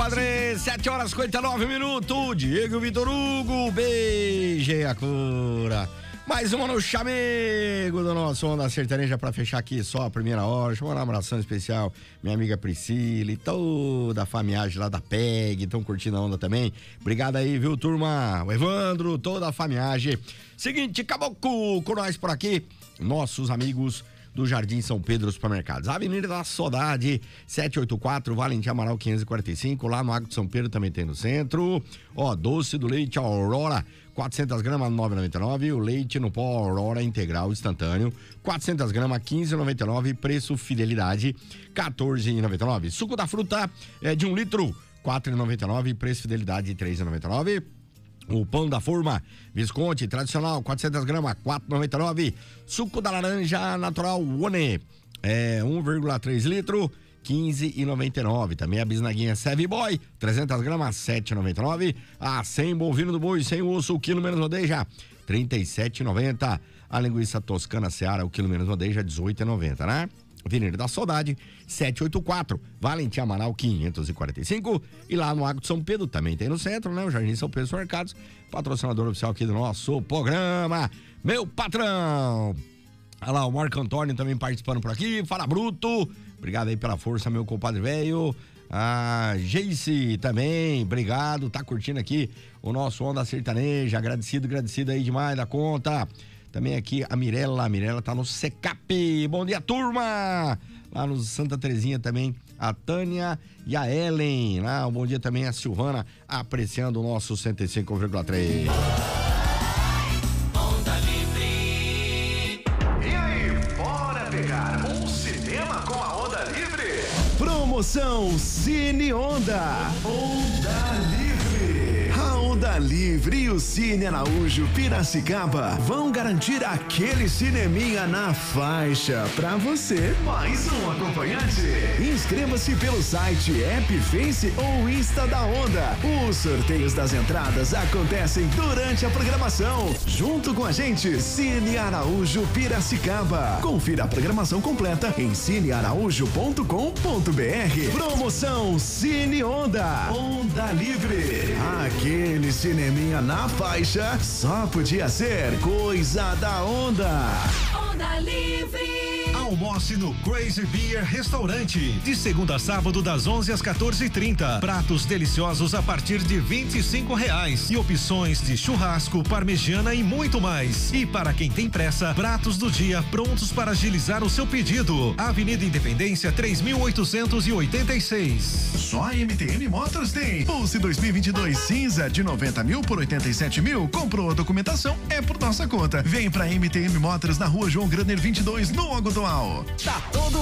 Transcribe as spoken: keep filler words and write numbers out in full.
compadre. Sete horas e cinquenta e nove minutos. Diego Vitor Hugo, beijei a cura. Mais uma no chamego do nosso Onda Sertaneja pra fechar aqui só a primeira hora. Deixa eu mandar um abração especial, minha amiga Priscila e toda a famiagem lá da P E G, estão curtindo a onda também. Obrigado aí, viu, turma? O Evandro, toda a famiagem. Seguinte, acabou com, com nós por aqui, nossos amigos do Jardim São Pedro Supermercados. Avenida da Saudade, setecentos e oitenta e quatro, Valentim Amaral quinhentos e quarenta e cinco, lá no Água de São Pedro também tem no centro. Ó, doce do leite Aurora, quatrocentas gramas, nove reais e noventa e nove centavos. O leite no pó Aurora integral instantâneo, quatrocentas gramas, quinze reais e noventa e nove centavos. Preço fidelidade, quatorze reais e noventa e nove centavos. Suco da fruta é de um litro, quatro reais e noventa e nove centavos. Preço fidelidade, três reais e noventa e nove centavos. O pão da forma Visconti tradicional, quatrocentas gramas, quatro reais e noventa e nove centavos. Suco da laranja natural One, é um vírgula três litro, quinze reais e noventa e nove centavos. Também a bisnaguinha Savvy Boy, trezentas gramas, sete reais e noventa e nove centavos. A cem bovino do boi, sem osso, o quilo menos rodeja, trinta e sete reais e noventa centavos. A linguiça toscana Seara, o quilo menos rodeja, dezoito reais e noventa centavos, né? Avenida da Saudade, setecentos e oitenta e quatro, Valentim Amaral quinhentos e quarenta e cinco, e lá no Água de São Pedro também tem no centro, né? O Jardim São Pedro Supermercados, patrocinador oficial aqui do nosso programa, meu patrão. Olha lá, o Marco Antônio também participando por aqui, fala Bruto, obrigado aí pela força, meu compadre velho. A Geice também, obrigado, tá curtindo aqui o nosso Onda Sertaneja, agradecido, agradecido aí demais da conta. Também aqui a Mirella, a Mirella tá no Secap. Bom dia, turma! Lá no Santa Terezinha também, a Tânia e a Ellen. Lá, um bom dia também a Silvana, apreciando o nosso cento e cinco vírgula três. Onda Livre. E aí, bora pegar um cinema com a Onda Livre? Promoção Cine Onda. Onda Livre. A Onda Livre e o Cine Araújo Piracicaba vão garantir aquele cineminha na faixa pra você. Mais um acompanhante. Inscreva-se pelo site, app, Face ou Insta da Onda. Os sorteios das entradas acontecem durante a programação. Junto com a gente, Cine Araújo Piracicaba. Confira a programação completa em cine araújo ponto com ponto br. Promoção Cine Onda. Onda Livre. Aquele cineminha na faixa só podia ser coisa da Onda. Onda Livre. Almoce no Crazy Beer Restaurante, de segunda a sábado das onze às quatorze e trinta. Pratos deliciosos a partir de vinte e cinco reais e opções de churrasco, parmegiana e muito mais. E para quem tem pressa, pratos do dia prontos para agilizar o seu pedido. Avenida Independência três mil oitocentos e oitenta e seis. Só a M T M Motors tem Pulse dois mil e vinte e dois cinza de noventa mil por oitenta e sete mil. Comprou a documentação, é por nossa conta. Vem pra M T M Motors na Rua João Graner vinte e dois, no Algodão. Tá todo